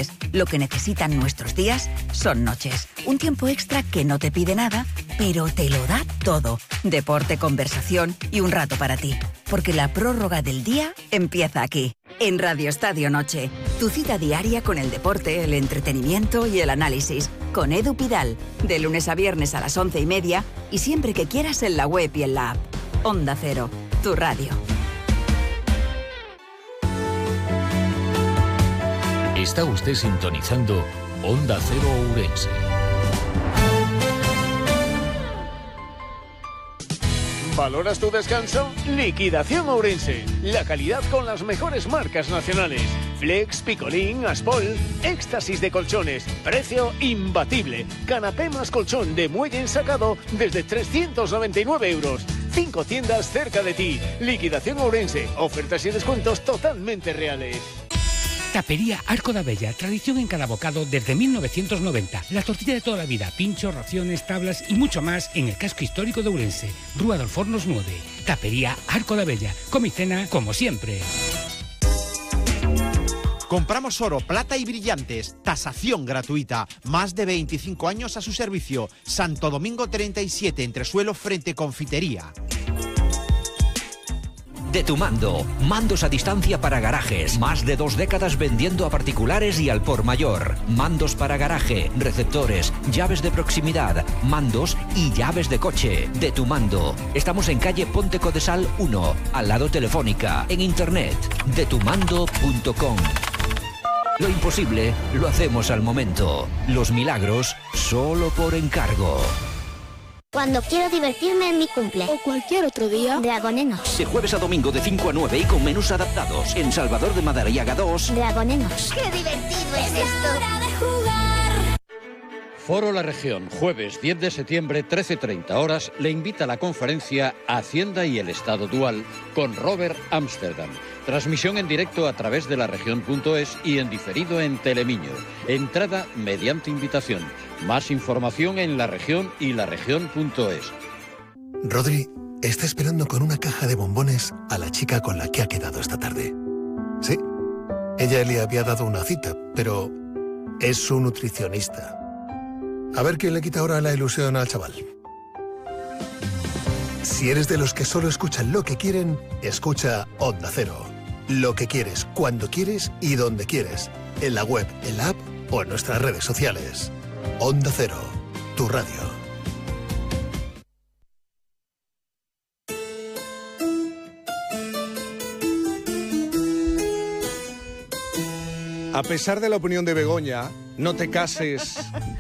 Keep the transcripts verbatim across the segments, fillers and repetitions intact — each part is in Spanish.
noches. Lo que necesitan nuestros días son noches. Un tiempo extra que no te pide nada, pero te lo da todo. Deporte, conversación y un rato para ti. Porque la prórroga del día empieza aquí, en Radio Estadio Noche. Tu cita diaria con el deporte, el entretenimiento y el análisis. Con Edu Pidal, de lunes a viernes a las once y media y siempre que quieras en la web y en la app. Onda Cero, tu radio. Está usted sintonizando Onda Cero Ourense. ¿Valoras tu descanso? Liquidación Ourense. La calidad con las mejores marcas nacionales. Flex, Picolín, Aspol, éxtasis de colchones. Precio imbatible. Canapé más colchón de muelle ensacado desde trescientos noventa y nueve euros. Cinco tiendas cerca de ti. Liquidación Ourense. Ofertas y descuentos totalmente reales. Tapería Arco da Bella, tradición en cada bocado desde mil novecientos noventa. La tortilla de toda la vida, pinchos, raciones, tablas y mucho más en el casco histórico de Ourense. Rúa del Fornos nueve. Tapería Arco da Bella. Come y cena como siempre. Compramos oro, plata y brillantes. Tasación gratuita. Más de veinticinco años a su servicio. Santo Domingo treinta y siete, Entresuelo, frente Confitería. De tu mando, mandos a distancia para garajes, más de dos décadas vendiendo a particulares y al por mayor. Mandos para garaje, receptores, llaves de proximidad, mandos y llaves de coche. De tu mando. Estamos en calle Ponte Codesal uno, al lado Telefónica, en internet, de tu mando punto com. Lo imposible lo hacemos al momento. Los milagros solo por encargo. Cuando quiero divertirme en mi cumple. O cualquier otro día. Dragonenos. De jueves a domingo de cinco a nueve y con menús adaptados. En Salvador de Madariaga dos. Dragonenos. ¡Qué divertido es esto! Foro La Región, jueves diez de septiembre, trece treinta horas, le invita a la conferencia Hacienda y el Estado Dual con Robert Amsterdam. Transmisión en directo a través de la región punto es y en diferido en Telemiño. Entrada mediante invitación. Más información en La Región y la región punto es. Rodri está esperando con una caja de bombones a la chica con la que ha quedado esta tarde. Sí, ella le había dado una cita, pero es su nutricionista. A ver quién le quita ahora la ilusión al chaval. Si eres de los que solo escuchan lo que quieren, escucha Onda Cero. Lo que quieres, cuando quieres y donde quieres. En la web, en la app o en nuestras redes sociales. Onda Cero, tu radio. A pesar de la opinión de Begoña, no te cases,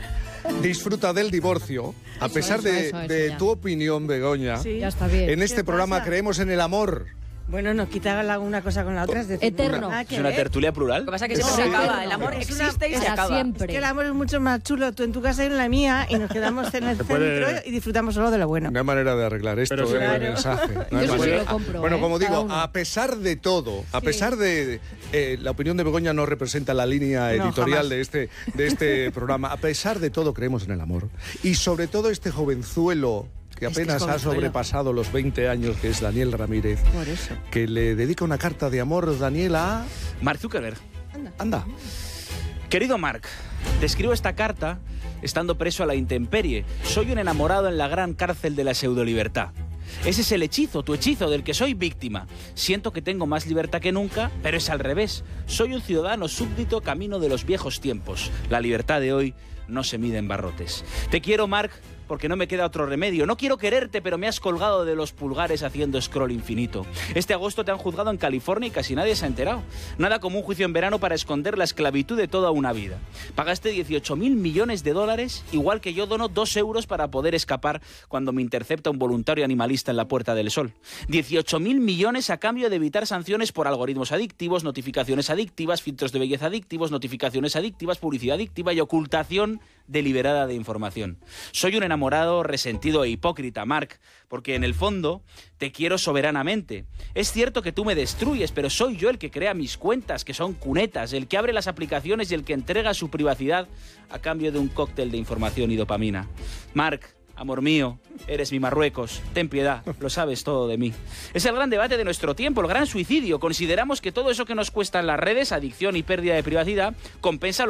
disfruta del divorcio. A pesar eso, de, eso, eso, de ya. tu opinión, Begoña, Sí. Ya está bien. en este ¿Qué programa pasa? creemos en el amor. Bueno, no quita la- una cosa con la otra, es decir, Eterno. nada que Es una ver. tertulia plural. Lo que pasa es que No, siempre se acaba. eterno. El amor Es una- existe y se para acaba. Es que el amor es mucho más chulo tú en tu casa y en la mía y nos quedamos en el Se puede- centro y disfrutamos solo de lo bueno. No hay manera de arreglar esto, Pero es claro. el mensaje. No hay Yo sí manera. lo compro, Bueno, ¿eh? como Cada digo, uno. a pesar de todo, a Sí. pesar de eh, la opinión de Begoña no representa la línea No, editorial jamás. de este de este programa. A pesar de todo, creemos en el amor y sobre todo este jovenzuelo que Es que apenas es ha jovenzuelo. sobrepasado los veinte años, que es Daniel Ramírez, Por eso. que le dedica una carta de amor, Daniel, a... Mark Zuckerberg. Anda. Querido Mark, te escribo esta carta estando preso a la intemperie. Soy un enamorado en la gran cárcel de la pseudolibertad. Ese es el hechizo, tu hechizo, del que soy víctima. Siento que tengo más libertad que nunca, pero es al revés. Soy un ciudadano súbdito camino de los viejos tiempos. La libertad de hoy no se mide en barrotes. Te quiero, Mark, porque no me queda otro remedio. No quiero quererte, pero me has colgado de los pulgares haciendo scroll infinito. Este agosto te han juzgado en California y casi nadie se ha enterado. Nada como un juicio en verano para esconder la esclavitud de toda una vida. Pagaste dieciocho mil millones de dólares, igual que yo dono dos euros para poder escapar cuando me intercepta un voluntario animalista en la Puerta del Sol. dieciocho mil millones a cambio de evitar sanciones por algoritmos adictivos, notificaciones adictivas, filtros de belleza adictivos, notificaciones adictivas, publicidad adictiva y ocultación deliberada de información. Soy un enamorado, resentido e hipócrita, Mark, porque en el fondo te quiero soberanamente. Es cierto que tú me destruyes, pero soy yo el que crea mis cuentas, que son cunetas, el que abre las aplicaciones y el que entrega su privacidad a cambio de un cóctel de información y dopamina. Mark, amor mío, eres mi Marruecos, ten piedad, lo sabes todo de mí. Es el gran debate de nuestro tiempo, el gran suicidio. Consideramos que todo eso que nos cuesta en las redes, adicción y pérdida de privacidad, compensa lo